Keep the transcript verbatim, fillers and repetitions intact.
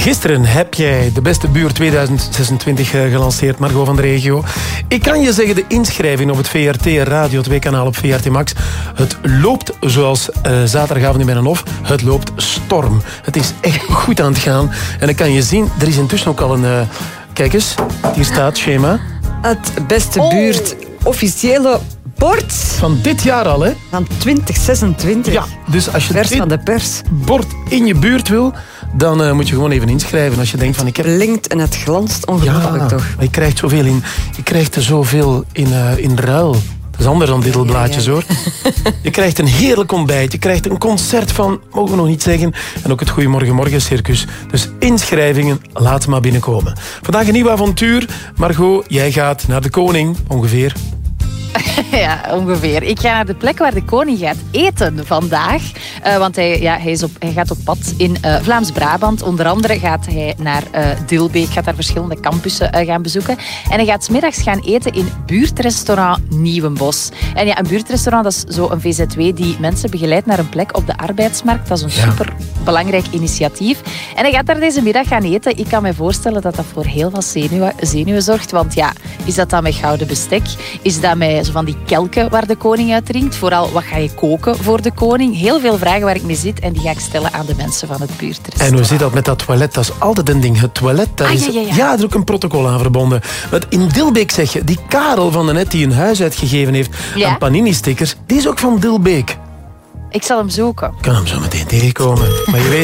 Gisteren heb jij de beste buurt tweeduizend zesentwintig gelanceerd, Margot van de Regio. Ik kan je zeggen, de inschrijving op het V R T Radio twee kanaal op V R T Max. Het loopt zoals uh, zaterdagavond in Mijn Hof. Het loopt storm. Het is echt goed aan het gaan. En ik kan je zien, er is intussen ook al een... Uh, kijk eens, hier staat schema. Het beste oh. buurt officiële bord. Van dit jaar al, hè? Van twintig zesentwintig. Ja, dus als je vers dit van de pers. bord in je buurt wil, dan uh, moet je gewoon even inschrijven. Als je denkt van... ik heb... blinkt en het glanst ongelooflijk, ja, toch? Je krijgt zoveel in, je krijgt er zoveel in, uh, in ruil. Dat is anders dan diddelblaadjes, ja, ja, ja. hoor. Je krijgt een heerlijk ontbijt. Je krijgt een concert van, mogen we nog niet zeggen, en ook het Goeiemorgen Morgen Circus. Dus inschrijvingen, laat maar binnenkomen. Vandaag een nieuw avontuur. Margot, jij gaat naar de koning, ongeveer. Ja, ongeveer. Ik ga naar de plek waar de koning gaat eten vandaag. Uh, want hij, ja, hij, is op, hij gaat op pad in uh, Vlaams-Brabant. Onder andere gaat hij naar uh, Dilbeek, gaat daar verschillende campussen uh, gaan bezoeken. En hij gaat 's middags gaan eten in buurtrestaurant Nieuwenbos. En ja, een buurtrestaurant, dat is zo een V Z W die mensen begeleidt naar een plek op de arbeidsmarkt. Dat is een ja. super belangrijk initiatief. En hij gaat daar deze middag gaan eten. Ik kan me voorstellen dat dat voor heel veel zenuwen, zenuwen zorgt. Want ja, is dat dan met gouden bestek? Is dat met zo van die kelken waar de koning uit drinkt? Vooral, wat ga je koken voor de koning? Heel veel vragen waar ik mee zit en die ga ik stellen aan de mensen van het buurtrestaurant. En hoe zit dat met dat toilet? Dat is altijd een ding. Het toilet, daar ah, is, ja, ja, ja. ja, er is ook een protocol aan verbonden. Want in Dilbeek zeg je, die Karel van de Net die een huis uitgegeven heeft ja? aan Panini-stickers, die is ook van Dilbeek. Ik zal hem zoeken. Ik kan hem zo meteen tegenkomen. Maar je weet